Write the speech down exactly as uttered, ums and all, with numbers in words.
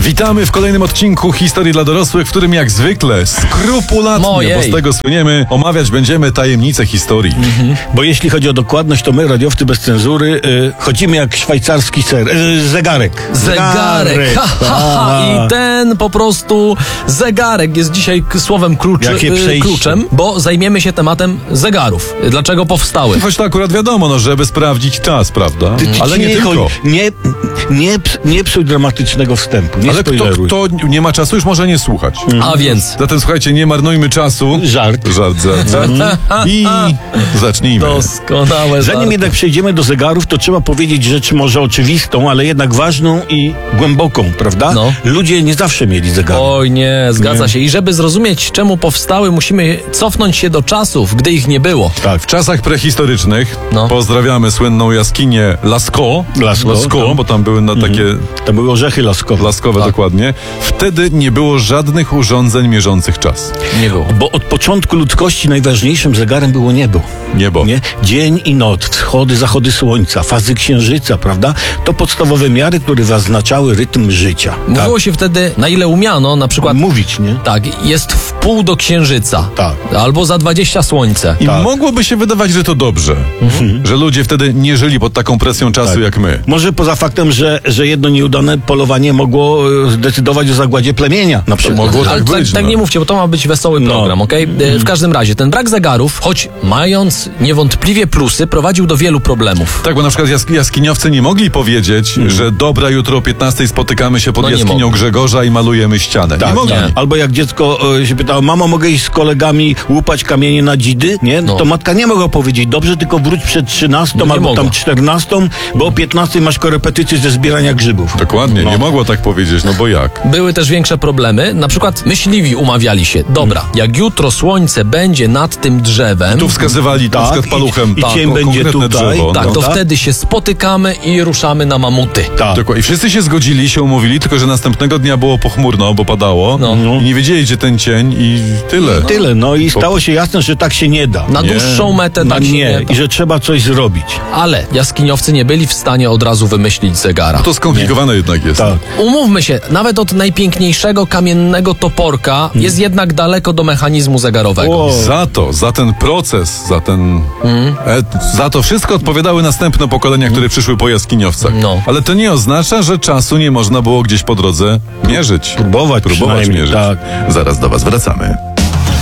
Witamy w kolejnym odcinku Historii dla dorosłych, w którym jak zwykle skrupulatnie, Mojej. bo z tego słyniemy, omawiać będziemy tajemnice historii. Mhm. Bo jeśli chodzi o dokładność, to my, radiowcy bez cenzury, y, chodzimy jak szwajcarski ser, y, zegarek. Zegarek. Ha, ha, ha. I ten po prostu zegarek jest dzisiaj k- słowem kluczy, Jakie y, przejście. kluczem, bo zajmiemy się tematem zegarów. Dlaczego powstały? Choć to akurat wiadomo, no, żeby sprawdzić czas, prawda? Ty- ty- Ale nie nie tylko. chodzi- Nie, nie, ps- nie psuj dramatycznego wstępu, nie Ale kto, spoileruj. kto nie ma czasu, już może nie słuchać. A więc Zatem słuchajcie, nie marnujmy czasu. Żart. Żart, żart, żart. I zacznijmy. doskonałe Zanim żarty. jednak przejdziemy do zegarów, to trzeba powiedzieć rzecz może oczywistą, ale jednak ważną i głęboką, prawda? No. Ludzie nie zawsze mieli zegary. Oj nie, zgadza Nie. się. I żeby zrozumieć, czemu powstały, musimy cofnąć się do czasów, gdy ich nie było. Tak. W czasach prehistorycznych No. pozdrawiamy słynną jaskinię Lascaux. Lascaux, no. bo tam były na takie To były orzechy laskowe. laskowe Tak. dokładnie. Wtedy nie było żadnych urządzeń mierzących czas. Nie było. Bo od początku ludzkości najważniejszym zegarem było niebo. Niebo. Nie? Dzień i noc, wschody, zachody słońca, fazy księżyca, prawda? To podstawowe miary, które zaznaczały rytm życia. Mówiło się wtedy, na ile umiano, na przykład Mówić, nie? tak, jest w pół do księżyca. Tak. Albo za dwadzieścia słońce. I Tak. mogłoby się wydawać, że to dobrze, że ludzie wtedy nie żyli pod taką presją czasu Tak. jak my. Może poza faktem, że, że jedno nieudane polowanie mogło e, zdecydować o zagładzie plemienia, na przykład. mogło Ale tak tak, być, tak no. nie mówcie, bo to ma być wesoły No. program, okej? E, W każdym razie, ten brak zegarów, choć mając niewątpliwie plusy, prowadził do wielu problemów. Tak, bo na przykład jask- jaskiniowcy nie mogli powiedzieć, że dobra, jutro o piętnastej spotykamy się pod No nie jaskinią mogli. Grzegorza i malujemy ścianę. Tak, nie mogli. nie. Albo jak dziecko e, się pytało, mamo, mogę iść z kolegami łupać kamienie na dzidy? Nie? No. To matka nie mogła powiedzieć, dobrze, tylko wróć przed trzynastą No nie albo mogła. tam czternastą, bo o piętnastej masz korepetycję ze zbierania grzybów. Dokładnie, No. nie mogło tak powiedzieć, no bo jak? Były też większe problemy. Na przykład myśliwi umawiali się, dobra, jak jutro słońce będzie nad tym drzewem, Tu wskazywali na Tak, przykład paluchem i- i tak, cień o będzie konkretne tutaj, drzewo. tak, no. to tak? wtedy się spotykamy i ruszamy na mamuty. Tak. Dokładnie. I wszyscy się zgodzili, się umówili, tylko że następnego dnia było pochmurno, bo padało No. i nie wiedzieli, gdzie ten cień i tyle. Tyle, no i stało się jasne, że tak się nie da. Na Nie. dłuższą metę Na tak się nie, nie da. i że trzeba coś zrobić. Ale jaskiniowcy nie byli w stanie od razu wymyślić zegara. To skomplikowane jednak jest. Tak. Umówmy się, nawet od najpiękniejszego kamiennego toporka jest jednak daleko do mechanizmu zegarowego. O. Za to, za ten proces, za ten. E, za to wszystko odpowiadały następne pokolenia, które przyszły po jaskiniowcach. No. Ale to nie oznacza, że czasu nie można było gdzieś po drodze mierzyć. Próbować Próbować przynajmniej, mierzyć. tak. Zaraz do Was wracamy.